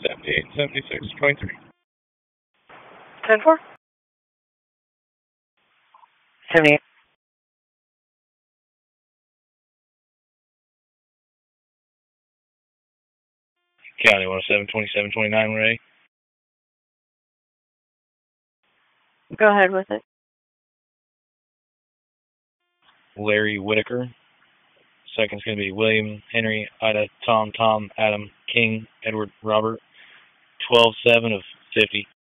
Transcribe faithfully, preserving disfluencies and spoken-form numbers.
seventy-eight, seventy-six, twenty-three. ten four. seventy-eight. County one oh seven, twenty-seven, twenty-nine, Ray. Go ahead with it. Larry Whitaker. Second's going to be William, Henry, Ida, Tom, Tom, Adam, King, Edward, Robert. twelve seven of fifty.